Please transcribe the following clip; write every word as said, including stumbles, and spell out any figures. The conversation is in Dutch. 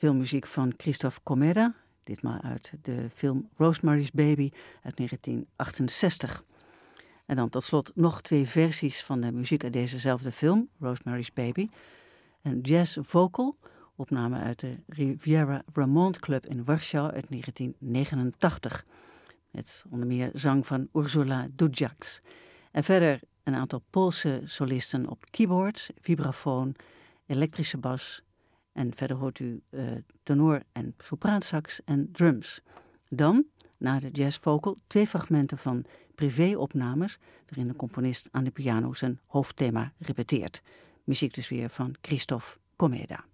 filmmuziek van Christophe Comeda, ditmaal uit de film Rosemary's Baby uit negentien achtenzestig. En dan tot slot nog twee versies van de muziek uit dezezelfde film, Rosemary's Baby. Een jazz vocal, opname uit de Riviera Ramont Club in Warschau uit negentien negenentachtig. Met onder meer zang van Ursula Dudjaks. En verder een aantal Poolse solisten op keyboards, vibrafoon, elektrische bas. En verder hoort u uh, tenor- en sopraansax en drums. Dan, na de jazzvocal, twee fragmenten van privéopnames, waarin de componist aan de piano zijn hoofdthema repeteert. Muziek dus weer van Christophe Comeda.